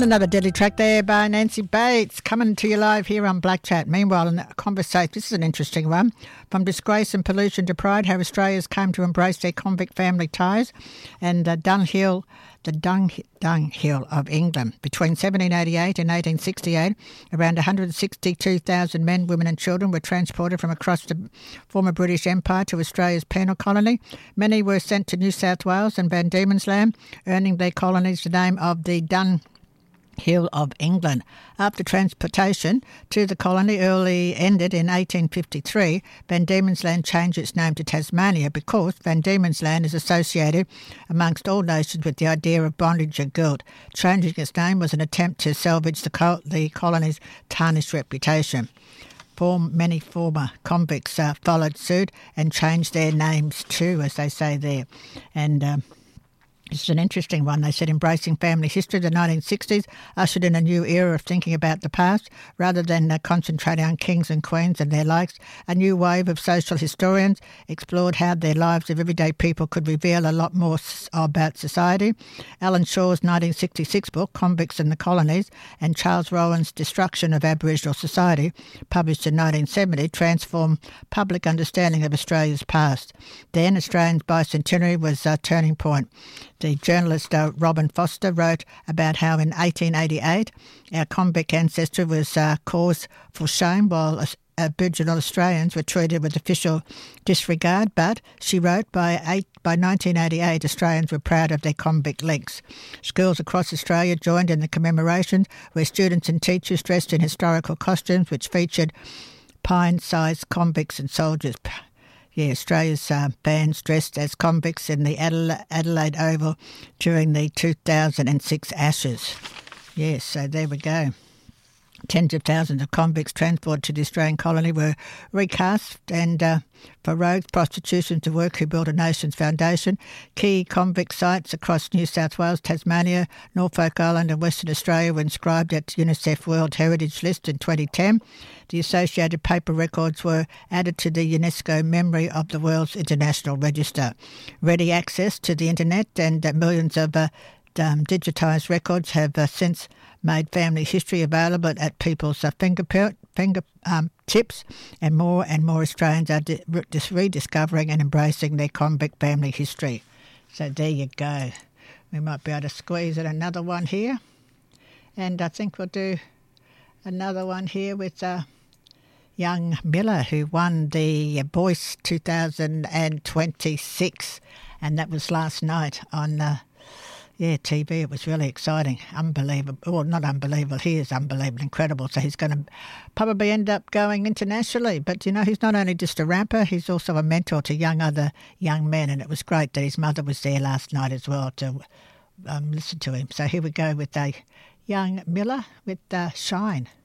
And another deadly track there by Nancy Bates, coming to you live here on Black Chat. Meanwhile, in the conversation, this is an interesting one. From disgrace and pollution to pride, how Australians came to embrace their convict family ties, and the dunghill of England. Between 1788 and 1868, around 162,000 men, women and children were transported from across the former British Empire to Australia's penal colony. Many were sent to New South Wales and Van Diemen's Land, earning their colonies the name of the Hill of England. After transportation to the colony early ended in 1853, Van Diemen's Land changed its name to Tasmania because Van Diemen's Land is associated amongst all nations with the idea of bondage and guilt. Changing its name was an attempt to salvage the colony's tarnished reputation. Many former convicts followed suit and changed their names too, as they say there. And this is an interesting one. They said embracing family history of the 1960s ushered in a new era of thinking about the past rather than concentrating on kings and queens and their likes. A new wave of social historians explored how their lives of everyday people could reveal a lot more about society. Alan Shaw's 1966 book, Convicts in the Colonies, and Charles Rowan's Destruction of Aboriginal Society, published in 1970, transformed public understanding of Australia's past. Then Australia's bicentenary was a turning point. The journalist Robin Foster wrote about how in 1888 our convict ancestor was cause for shame while Aboriginal Australians were treated with official disregard, but, she wrote, by 1988 Australians were proud of their convict links. Schools across Australia joined in the commemorations where students and teachers dressed in historical costumes which featured pine-sized convicts and soldiers. Yeah, Australia's bands dressed as convicts in the Adelaide Oval during the 2006 Ashes. Yes, so there we go. Tens of thousands of convicts transported to the Australian colony were recast and for rogues, prostitution to work who built a nation's foundation. Key convict sites across New South Wales, Tasmania, Norfolk Island and Western Australia were inscribed at UNICEF World Heritage List in 2010. The associated paper records were added to the UNESCO Memory of the World's International Register. Ready access to the internet and millions of digitised records have since made family history available at people's fingertips, and more Australians are rediscovering and embracing their convict family history. So there you go. We might be able to squeeze in another one here. And I think we'll do another one here with young Miller, who won the Voice 2026. And that was last night on TV. It was really exciting. Unbelievable. Well, not unbelievable. He is unbelievable, incredible. So he's going to probably end up going internationally. But, you know, he's not only just a rapper, he's also a mentor to other young men. And it was great that his mother was there last night as well to listen to him. So here we go with a young Miller with Shine.